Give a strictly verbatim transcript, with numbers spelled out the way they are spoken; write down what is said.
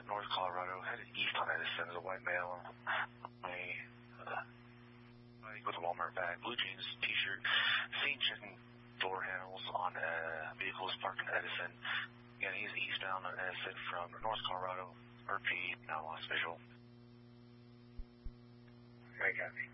at North Colorado, headed east on Edison. There's a white male. A, uh, with a Walmart bag, blue jeans, t-shirt, seen checking door handles on uh, vehicles parked in Edison. Again, he's eastbound on Edison from North Colorado, R P, now lost visual. I got me.